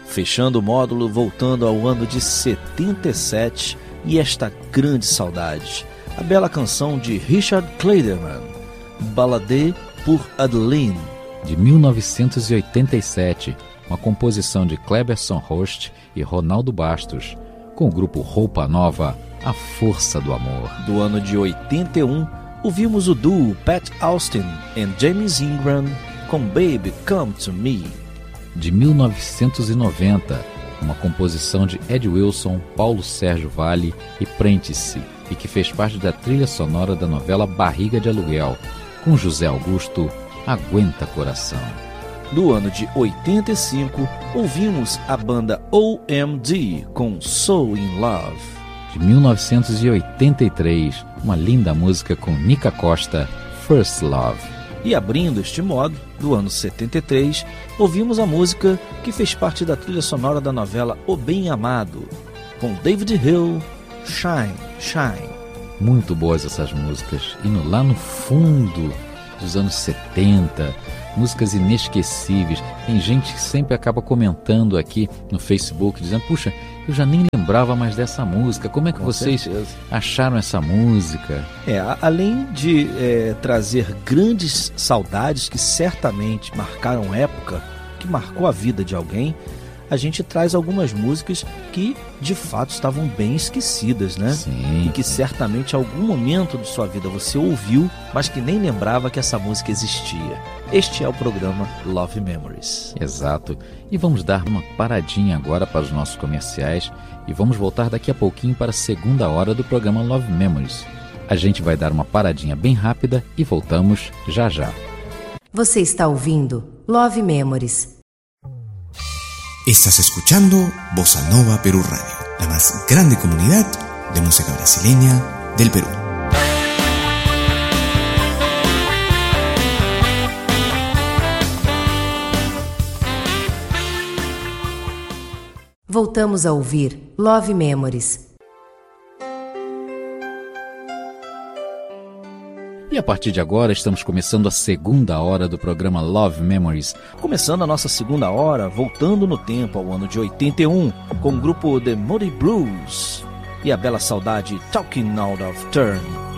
Fechando o módulo, voltando ao ano de 77 e esta grande saudade, a bela canção de Richard Clayderman, Ballade pour Adeline, de 1987, uma composição de Cleberson Rost e Ronaldo Bastos, com o grupo Roupa Nova, A Força do Amor. Do ano de 81, ouvimos o duo Pat Austin e James Ingram com Baby Come to Me. De 1990, uma composição de Ed Wilson, Paulo Sérgio Vale e Prentice, e que fez parte da trilha sonora da novela Barriga de Aluguel, com José Augusto, Aguenta Coração. Do ano de 85, ouvimos a banda OMD com So In Love. De 1983, uma linda música com Nica Costa, First Love. E abrindo este modo, do ano 73, ouvimos a música que fez parte da trilha sonora da novela O Bem Amado, com David Hill, Shine, Shine. Muito boas essas músicas, indo lá no fundo dos anos 70, músicas inesquecíveis. Tem gente que sempre acaba comentando aqui no Facebook, dizendo, puxa, eu já nem lembrava mais dessa música, como é que vocês acharam essa música? Além de trazer grandes saudades que certamente marcaram época, que marcou a vida de alguém, a gente traz algumas músicas que de fato estavam bem esquecidas, né? Sim, e que certamente em algum momento de sua vida você ouviu, mas que nem lembrava que essa música existia. Este é o programa Love Memories. Exato. E vamos dar uma paradinha agora para os nossos comerciais e vamos voltar daqui a pouquinho para a segunda hora do programa Love Memories. A gente vai dar uma paradinha bem rápida e voltamos já já. Você está ouvindo Love Memories. Estás escuchando Bossa Nova Perú Radio, la más grande comunidad de música brasileña del Perú. Voltamos a ouvir Love Memories. E a partir de agora estamos começando a segunda hora do programa Love Memories. Começando a nossa segunda hora, voltando no tempo ao ano de 81, com o grupo The Moody Blues e a bela saudade Talking Out of Turn.